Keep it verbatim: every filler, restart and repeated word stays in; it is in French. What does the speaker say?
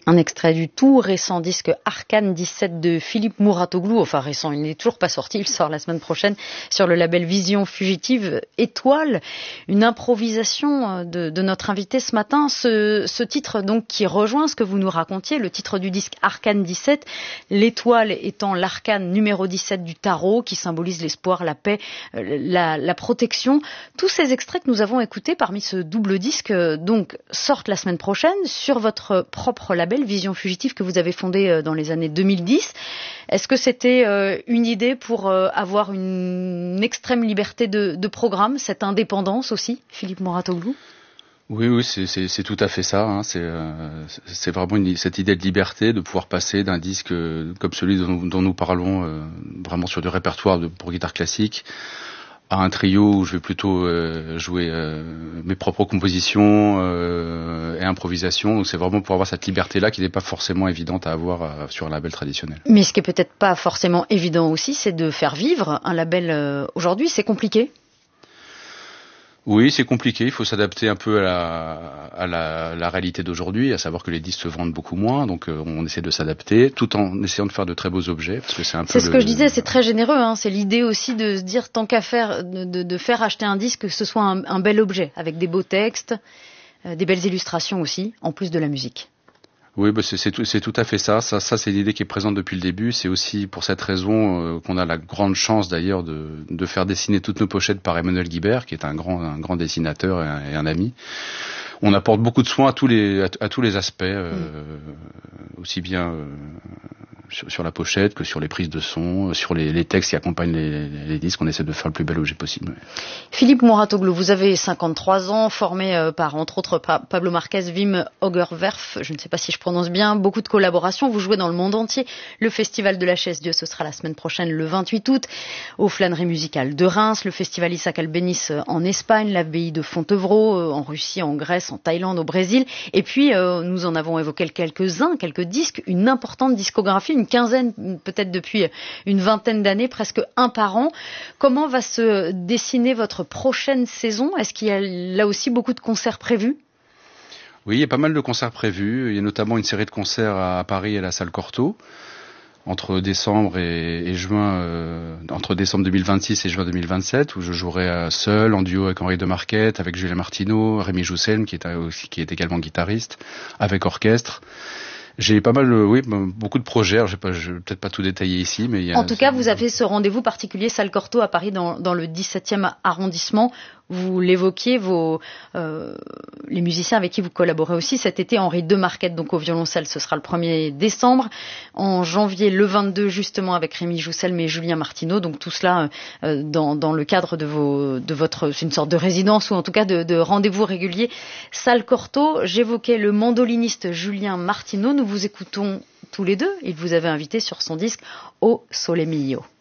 Un extrait du tout récent disque Arcane dix-sept de Philippe Mouratoglou, enfin récent, il n'est toujours pas sorti, il sort la semaine prochaine sur le label Vision Fugitive. Étoile, une improvisation de, de notre invité ce matin, ce, ce titre donc qui rejoint ce que vous nous racontiez, le titre du disque Arcane dix-sept, l'étoile étant l'arcane numéro dix-sept du tarot qui symbolise l'espoir, la paix, la, la protection. Tous ces extraits que nous avons écoutés parmi ce double disque donc sortent la semaine prochaine sur votre propre label Vision Fugitive que vous avez fondé dans les années deux mille dix. Est-ce que c'était euh, une idée pour euh, avoir une extrême liberté de, de programme, cette indépendance aussi, Philippe Mouratoglou ? Oui, oui, c'est, c'est, c'est tout à fait ça. Hein. C'est, euh, c'est vraiment une, cette idée de liberté, de pouvoir passer d'un disque euh, comme celui dont, dont nous parlons, euh, vraiment sur du répertoire de, pour guitare classique, à un trio où je vais plutôt euh, jouer euh, mes propres compositions euh, et improvisations. Donc c'est vraiment pour avoir cette liberté-là qui n'est pas forcément évidente à avoir euh, sur un label traditionnel. Mais ce qui est peut-être pas forcément évident aussi, c'est de faire vivre un label euh, aujourd'hui. C'est compliqué ? Oui, c'est compliqué. Il faut s'adapter un peu à la, à la, la réalité d'aujourd'hui, à savoir que les disques se vendent beaucoup moins, donc euh, on essaie de s'adapter, tout en essayant de faire de très beaux objets, parce que c'est un peu. C'est ce le... que je disais, c'est très généreux. Hein. C'est l'idée aussi de se dire tant qu'à faire, de, de, de faire acheter un disque, que ce soit un, un bel objet avec des beaux textes, euh, des belles illustrations aussi, en plus de la musique. Oui, bah c'est, c'est, tout, c'est tout à fait ça. Ça, ça, c'est l'idée qui est présente depuis le début. C'est aussi pour cette raison euh, qu'on a la grande chance d'ailleurs de, de faire dessiner toutes nos pochettes par Emmanuel Guibert, qui est un grand, un grand dessinateur et un, et un ami. On apporte beaucoup de soins à tous les, à, à tous les aspects, euh, mmh. aussi bien euh, sur, sur la pochette que sur les prises de son, sur les, les textes qui accompagnent les, les, les disques. On essaie de faire le plus bel objet possible. Ouais. Philippe Mouratoglou, vous avez cinquante-trois ans, formé euh, par entre autres pa- Pablo Marquez, Wim Augerwerf, je ne sais pas si je prononce bien, beaucoup de collaborations. Vous jouez dans le monde entier. Le Festival de la Chaise Dieu, ce sera la semaine prochaine, le vingt-huit août, aux Flâneries musicales de Reims, le Festival Isaac Albéniz en Espagne, l'abbaye de Fontevraud euh, en Russie, en Grèce, en Thaïlande, au Brésil. Et puis, euh, nous en avons évoqué quelques-uns, quelques disques, une importante discographie, une quinzaine, peut-être depuis une vingtaine d'années, presque un par an. Comment va se dessiner votre prochaine saison ? Est-ce qu'il y a là aussi beaucoup de concerts prévus ? Oui, il y a pas mal de concerts prévus. Il y a notamment une série de concerts à Paris et à la salle Cortot. Entre décembre et, et juin, euh, entre décembre deux mille vingt-six et juin deux mille vingt-sept, où je jouerai seul, en duo avec Henri de Marquette, avec Julien Martineau, Rémi Jousselme, qui est, aussi, qui est également guitariste, avec orchestre. J'ai pas mal, oui, beaucoup de projets. Alors, je vais pas, je vais peut-être pas tout détailler ici, mais il y a. En tout cas, vous avez ce rendez-vous particulier, salle Cortot à Paris, dans, dans le dix-septième arrondissement. Vous l'évoquiez, vos, euh, les musiciens avec qui vous collaborez aussi cet été, Henri de Marquette, donc au violoncelle, ce sera le premier décembre. En janvier, le vingt-deux, justement, avec Rémi Jousselme et Julien Martineau. Donc tout cela euh, dans, dans le cadre de, vos, de votre, c'est une sorte de résidence ou en tout cas de, de rendez-vous régulier. Salle Cortot, j'évoquais le mandoliniste Julien Martineau. Nous vous écoutons tous les deux. Il vous avait invité sur son disque Au Sole Mio.